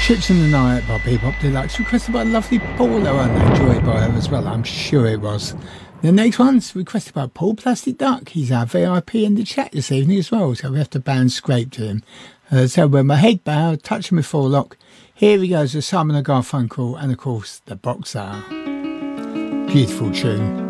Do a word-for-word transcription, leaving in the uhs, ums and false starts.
Ships in the Night by Bebop Deluxe, requested by lovely Paula, and enjoyed by her as well, I'm sure it was. The next one's requested by Paul Plastic Duck. He's our V I P in the chat this evening as well, so we have to band scrape to him. Uh, so when my head bowed, touching my forelock, here he goes with Simon and Garfunkel and of course the Boxer. Beautiful tune.